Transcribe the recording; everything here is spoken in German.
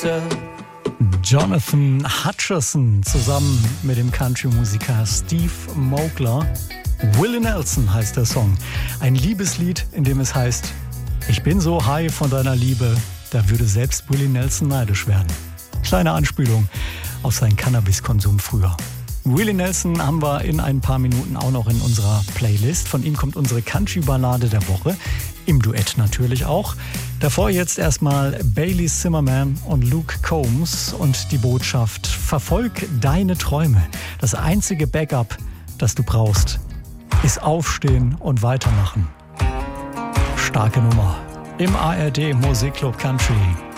Jonathan Hutcherson zusammen mit dem Country-Musiker Steve Moakler. Willie Nelson heißt der Song. Ein Liebeslied, in dem es heißt: Ich bin so high von deiner Liebe, da würde selbst Willie Nelson neidisch werden. Kleine Anspielung auf seinen Cannabiskonsum früher. Willie Nelson haben wir in ein paar Minuten auch noch in unserer Playlist. Von ihm kommt unsere Country-Ballade der Woche. Im Duett natürlich auch. Davor jetzt erstmal Bailey Zimmerman und Luke Combs und die Botschaft: Verfolg deine Träume. Das einzige Backup, das du brauchst, ist aufstehen und weitermachen. Starke Nummer im ARD Musikclub Country.